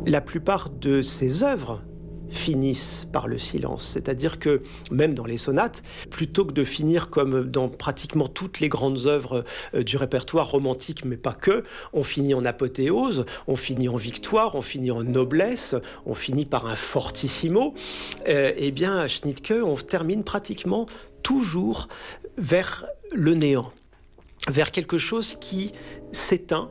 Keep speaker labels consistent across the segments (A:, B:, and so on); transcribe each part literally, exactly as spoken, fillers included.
A: La plupart de ses œuvres finissent par le silence. C'est-à-dire que, même dans les sonates, plutôt que de finir comme dans pratiquement toutes les grandes œuvres euh, du répertoire romantique, mais pas que, on finit en apothéose, on finit en victoire, on finit en noblesse, on finit par un fortissimo. Euh, eh bien, à Schnittke, on termine pratiquement toujours vers le néant, vers quelque chose qui s'éteint.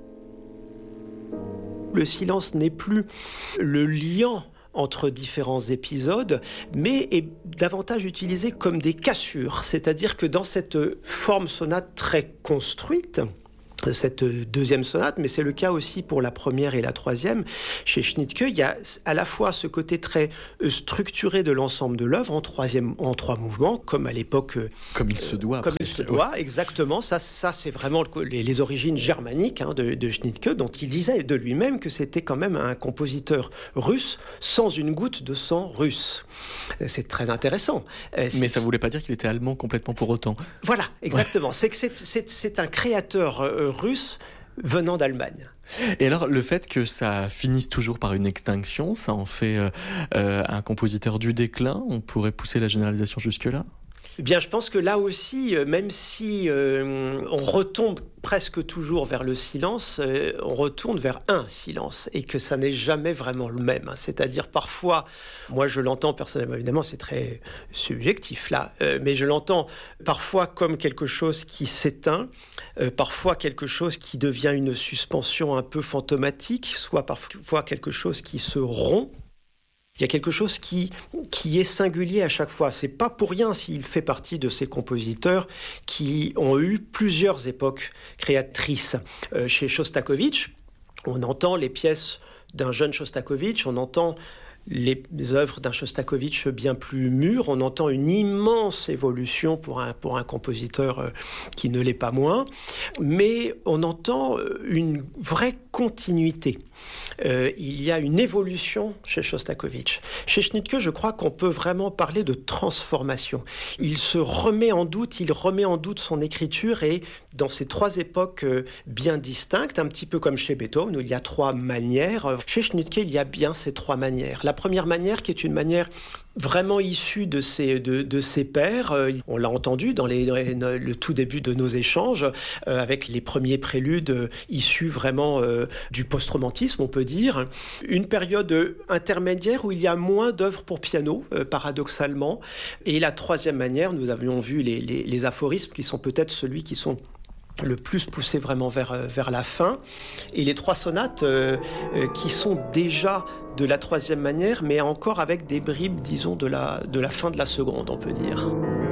A: Le silence n'est plus le liant entre différents épisodes, mais est davantage utilisé comme des cassures. C'est-à-dire que dans cette forme sonate très construite, cette deuxième sonate, mais c'est le cas aussi pour la première et la troisième. Chez Schnittke, il y a à la fois ce côté très structuré de l'ensemble de l'œuvre en troisième, en trois mouvements, comme à l'époque.
B: Comme il se doit.
A: Euh, comme il se doit, ouais. Exactement. Ça, ça c'est vraiment les, les origines germaniques hein, de, de Schnittke, dont il disait de lui-même que c'était quand même un compositeur russe sans une goutte de sang russe. C'est très intéressant. C'est,
B: mais ça ne voulait pas dire qu'il était allemand complètement pour autant.
A: Voilà, exactement. Ouais. C'est que c'est, c'est, c'est un créateur euh, russe venant d'Allemagne.
B: Et alors, le fait que ça finisse toujours par une extinction, ça en fait euh, euh, un compositeur du déclin? On pourrait pousser la généralisation jusque-là?
A: Eh bien, je pense que là aussi, même si euh, on retombe presque toujours vers le silence, euh, on retourne vers un silence et que ça n'est jamais vraiment le même. Hein. C'est-à-dire parfois, moi je l'entends personnellement, évidemment c'est très subjectif là, euh, mais je l'entends parfois comme quelque chose qui s'éteint, euh, parfois quelque chose qui devient une suspension un peu fantomatique, soit parfois quelque chose qui se rompt. Il y a quelque chose qui, qui est singulier à chaque fois. C'est pas pour rien s'il fait partie de ces compositeurs qui ont eu plusieurs époques créatrices. Euh, chez Shostakovich, on entend les pièces d'un jeune Shostakovich, on entend les œuvres d'un Shostakovich bien plus mûr, on entend une immense évolution pour un, pour un compositeur qui ne l'est pas moins, mais on entend une vraie continuité. Euh, il y a une évolution chez Shostakovich. Chez Schnittke, je crois qu'on peut vraiment parler de transformation. Il se remet en doute, il remet en doute son écriture et dans ces trois époques bien distinctes, un petit peu comme chez Beethoven, où il y a trois manières, chez Schnittke, il y a bien ces trois manières. La première manière qui est une manière vraiment issue de ses, de, de ses pairs. Euh, on l'a entendu dans, les, dans le tout début de nos échanges, euh, avec les premiers préludes euh, issus vraiment euh, du post-romantisme, on peut dire. Une période intermédiaire où il y a moins d'œuvres pour piano, euh, paradoxalement. Et la troisième manière, nous avions vu les, les, les aphorismes qui sont peut-être celui qui sont le plus poussé vraiment vers, vers la fin. Et les trois sonates euh, euh, qui sont déjà de la troisième manière, mais encore avec des bribes, disons, de la, de la fin de la seconde, on peut dire.